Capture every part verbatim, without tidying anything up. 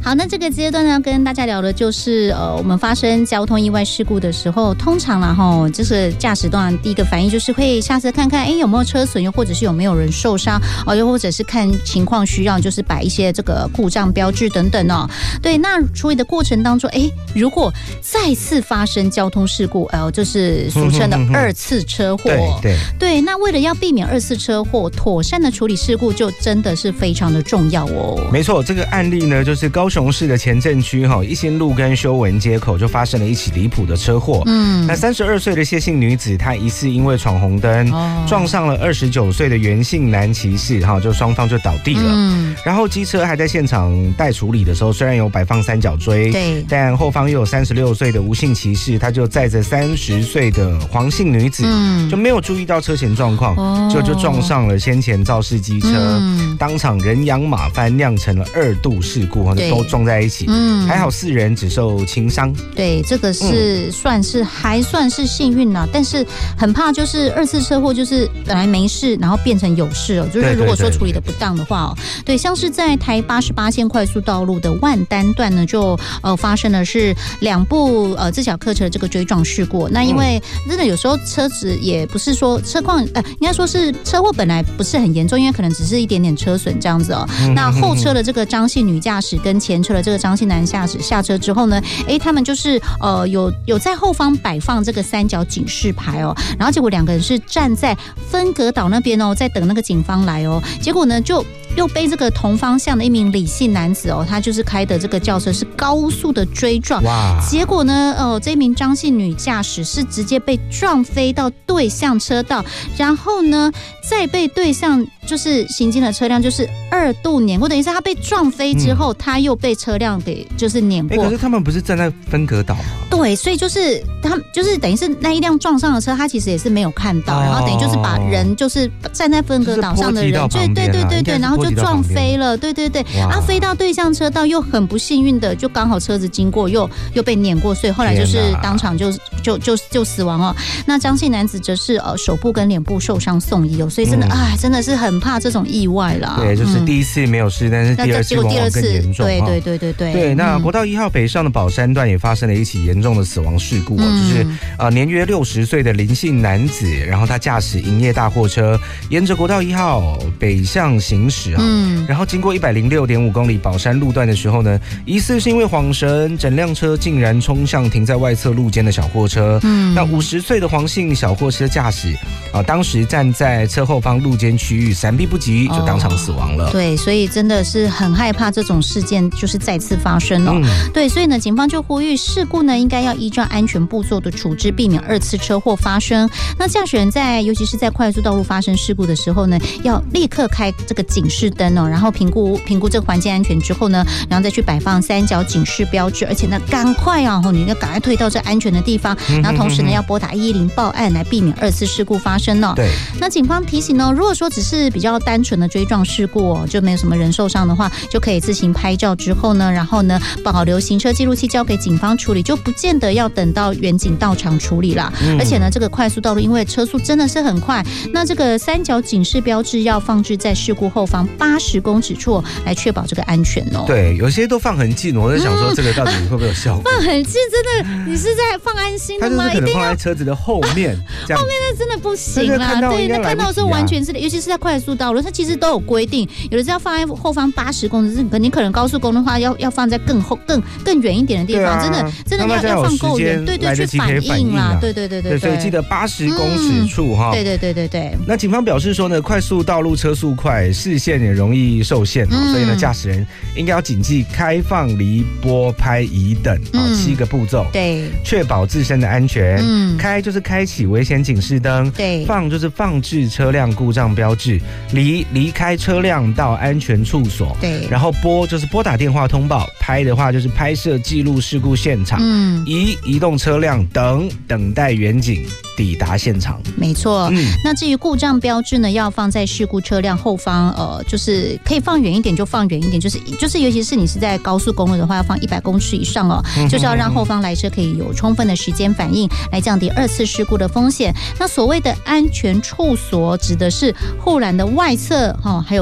好，那这个阶段呢，跟大家聊的就是呃，我们发生交通意外事故的时候，通常啦哈，就是驾驶当然第一个反应就是会下车看看，哎有没有车损，又或者是有没有人受伤哦，又或者是看情况需要，就是摆一些这个故障标志等等哦。对，那处理的过程当中，哎，如果再次发生交通事故，呃，就是俗称的二次车祸， 对对对，那为了要避免二次车祸，妥善的处理事故就真的是非常的重要哦。 没错，这个案例呢，就是高雄市的前镇区哈一心路跟修文街口就发生了一起离谱的车祸。嗯，那三十二岁的谢姓女子，她疑似因为闯红灯、哦、撞上了二十九岁的袁姓男骑士，哈，就双方就倒地了。嗯，然后机车还在现场待处理的时候，虽然有摆放三角锥，对，但后方又有三十六岁的吴姓骑士，他就载着三十岁的黄姓女子，嗯，就没有注意到车前状况，哦，就就撞上了先前肇事机车，嗯，当场人仰马翻，酿成了二度事故，就都撞在一起。嗯，还好四人只受轻伤。对， 这个是算是、嗯、还算是幸运啦，但是很怕就是二次车祸，就是本来没事，然后变成有事了。就是如果说处理的不当的话哦，对，像是在台八十八线快速道路的万丹段呢，就呃发生的是两部呃自小客车这个追撞事故。那因为真的有时候车子也不是说车况呃，应该说是车祸本来不是很严重，因为可能只是一点点车损这样子哦。嗯、那后车的这个张姓女驾驶跟前车的这个张姓男驾驶下车之后呢，哎，他们就是呃有有在后方摆放这个三角警示牌哦，然后结果两个人是站在分隔岛那边哦，在等那个警方来哦，结果呢就又被这个同方向的一名李姓男子哦，他就是开的这个轿车是高速的追撞，结果呢，哦，这名张姓女驾驶是直接被撞飞到对向车道，然后呢，再被对向就是行进的车辆就是二度碾过，等于是他被撞飞之后，嗯、他又被车辆给就是碾过。 可是他们不是站在分隔岛吗？ 对，所以就是他就是等于是那一辆撞上的车，他其实也是没有看到，哦、然后等于就是把人就是站在分隔岛上的人，对对对对对，然后就撞飞了，对对对，啊，飞到对向车道，又很不幸运的就刚好车子经过，又又被碾过，所以后来就是当场就就就就死亡哦。那张姓男子则是呃手部跟脸部受伤送医哦，所以真的哎、嗯，真的是很怕这种意外啦。 对，就是第一次没有事，嗯、但是第二次往往更严重。 对对对对对。 对，那国道一号北上的宝山段也发生了一起严重的死亡事故哦，嗯、就是呃年约六十岁的林姓男子，然后他驾驶营业大货车沿着国道一号北向行驶啊，嗯，然后经过一百零六点五公里宝山路段的时候呢，疑似是因为晃神，整辆车竟然冲向停在外侧路肩的小货车。嗯，那五十岁的黄姓小货车驾驶啊，当时站在车后方路肩区域，闪避不及，就当场死亡了。哦、 对，所以真的是很害怕这种事件就是再次发生哦。嗯、对，所以呢，警方就呼吁事故呢应该要依照安全步骤的处置，避免二次车祸发生。那驾驶人在尤其是在快速道路发生事故的时候呢，要立刻开这个警示灯哦，然后评估评估这个环境安全之后呢，然后再去摆放三角警示标志，而且呢，赶快啊，你要赶快退到这安全的地方，然后同时呢，要拨打一一零报案来避免二次事故发生哦。对，那警方提醒呢，如果说只是比较单纯的追撞事故哦，就没有什么人受伤的话，就可以自行拍照之后呢，然后呢，保留行车记录器交给警方处理，就不见得要等到远警到场处理啦。嗯、而且呢，这个快速道路因为车速真的是很快，那这个三角警示标志要放置在事故后方八十公尺处，来确保这个安全哦。 对，有些都放很近，我在想说这个到底会不会有效果？ 放很近，真的，你是在放安心的吗？ 它就是可能放在车子的后面， 后面那真的不行啦。对，那看到的时候完全是，尤其是在快速道路，它其实都有规定，有的是要放在后方八十公尺，你可能高速公路的话要要放在更后、更更远一点的地方，啊、真的真的要要放够远，对对，去反应啦，对对对对对， 所以记得八十公尺处哈。 对对对对对。 那警方表示说呢，快速道路车速快，视线也容易受限，嗯、所以呢，驾驶人应该要谨记开放、离拨、拍、移等啊、嗯、七个步骤，对，确保自身的安全。嗯，开就是开启危险警示灯，对，放就是放置车辆故障标志，离离开车辆到安全处所，对，然后拨就是拨打电话通报，拍的话就是拍摄记录事故现场，嗯，移移动车辆等等待远警抵达现场。没错，嗯，那至于故障标志呢，要放在事故车辆后方，呃，就是可以放远一点就放远一点，就是就是尤其是你是在高速公路的话，要放一百公尺以上哦，就是要让后方来车可以有充分的时间反应，来降低二次事故的风险。那所谓的安全处所，指的是护栏的外侧哈、哦，还有避车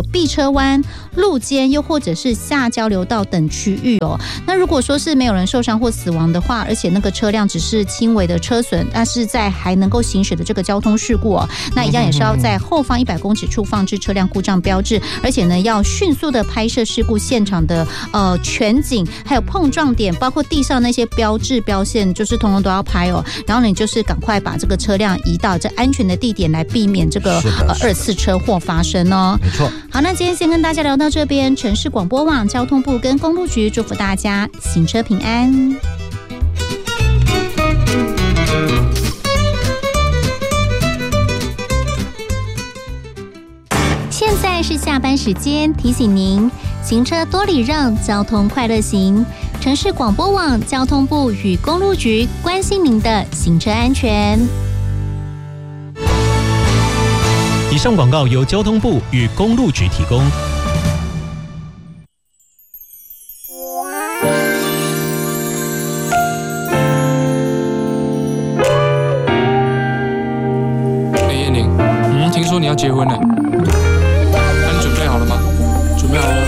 车弯、路肩，又或者是下交流道等区域哦。那如果说是没有人受伤或死亡的话，而且那个车辆只是轻微的车损，但是在还能够行驶的这个交通事故哦，那一样也是要在后方一百公尺处放置车辆故障标志，而且呢要迅速的拍摄事故现场的呃全景，还有碰撞点，包括地上那些标志标线，就是通通都要拍哦。然后你就是赶快把这个车辆移到这安全的地点，来避免这个呃二次车祸发生哦。 没错。 好，那今天先跟大家聊到这边，城市广播网、交通部跟公路局祝福大家行车平安。现在是下班时间，提醒您行车多礼让，交通快乐行。城市广播网、交通部与公路局关心您的行车安全。 以上广告由交通部与公路局提供。 哎，叶宁，嗯，听说你要结婚了，那你准备好了吗？ 准备好了。